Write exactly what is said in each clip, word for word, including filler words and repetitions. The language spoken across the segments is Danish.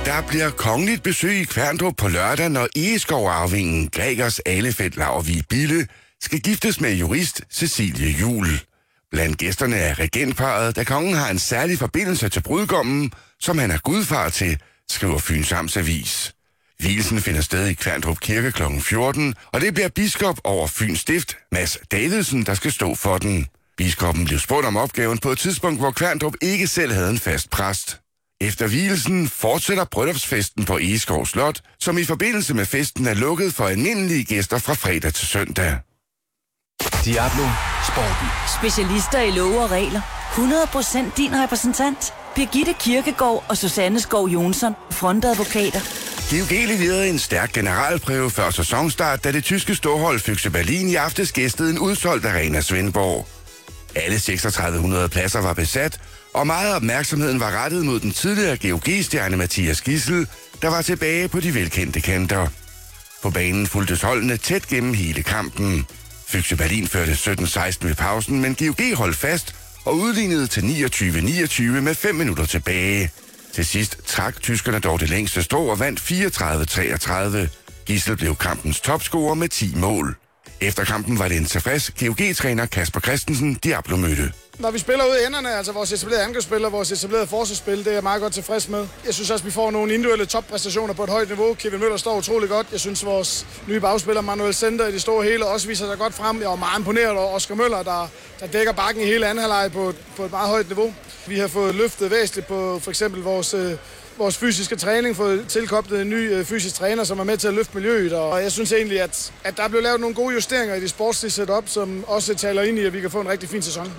Der bliver kongeligt besøg i Kværndrup på lørdag, når Egeskov-arvingen Gregers Ahlefeldt Laurvig Bille skal giftes med jurist Cecilie Juhl. Blandt gæsterne er regentparret, da kongen har en særlig forbindelse til brudgommen, som han er gudfar til, skriver Fyns Amts Avis. Vielsen finder sted i Kværndrup Kirke klokken fjorten, og det bliver biskop over Fyns Stift, Mads Davidsen, der skal stå for den. Biskoppen blev spurgt om opgaven på et tidspunkt, hvor Kværndrup ikke selv havde en fast præst. Efter vielsen fortsætter bryllupsfesten på Egeskov Slot, som i forbindelse med festen er lukket for almindelige gæster fra fredag til søndag. Diablo Sporten. Specialister i love og regler. hundrede procent din repræsentant. Birgitte Kirkegaard og Susanne Skov Jonsson, frontadvokater. G O G leverede en stærk generalprøve før sæsonstart, da det tyske storhold Füchse Berlin i aftes gæstede en udsolgt arena Svendborg. Alle seksogtredive hundrede pladser var besat, og meget opmærksomheden var rettet mod den tidligere G O G-stjerne Mathias Gidsel, der var tilbage på de velkendte kanter. På banen fulgtes holdene tæt gennem hele kampen. Füchse Berlin førte sytten seksten ved pausen, men G O G holdt fast og udlignede til niogtyve niogtyve med fem minutter tilbage. Til sidst trak tyskerne dog det længste strå og vandt fireogtredive treogtredive. Gidsel blev kampens topscorer med ti mål. Efter kampen var det en tilfreds G O G-træner Kasper Christensen, Diablo mødte. Når vi spiller ud i enderne, altså vores etablerede angrebsspil og vores etablerede forsvarsspil, det er jeg meget godt tilfreds med. Jeg synes også, vi får nogle individuelle toppræstationer på et højt niveau. Kevin Møller står utrolig godt. Jeg synes, vores nye bagspiller Manuel Center i det store hele også viser sig godt frem. Jeg var meget imponeret over Oscar Møller, der, der dækker bakken i hele anden halvleg på, på et meget højt niveau. Vi har fået løftet væsentligt på for eksempel vores, øh, vores fysiske træning, fået tilkoblet en ny øh, fysisk træner, som er med til at løfte miljøet. Og jeg synes egentlig, at, at der er blevet lavet nogle gode justeringer i det sportslige setup, som også taler ind i, at vi kan få en rigtig fin sæson.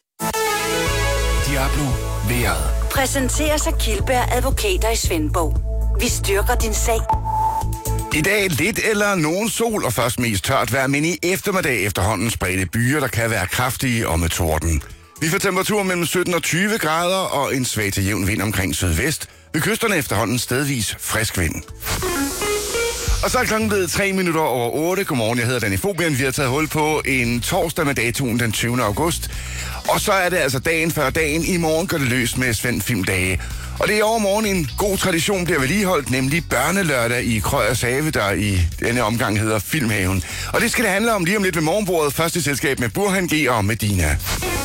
Diablo Vejret. Præsenteres af Kildberg Advokater i Svendborg. Vi styrker din sag. I dag lidt eller nogen sol og først mest tørt vejr, men i eftermiddag efterhånden spredte byer, der kan være kraftige og med torden. Vi får temperaturer mellem sytten og tyve grader og en svag til jævn vind omkring sydvest. Ved kysterne efterhånden stedvis frisk vind. Og så er klokken blevet tre minutter over otte. Godmorgen, jeg hedder Danny Fobian. Vi har taget hul på en torsdag med datoen den tyvende august. Og så er det altså dagen før dagen. I morgen går det løs med Svend Filmdage. Og det er i overmorgen en god tradition bliver vedligeholdt, nemlig børnelørdag i Krøyers Have, der i denne omgang hedder Filmhaven. Og det skal det handle om lige om lidt ved morgenbordet. Først i selskab med Burhan G og Medina.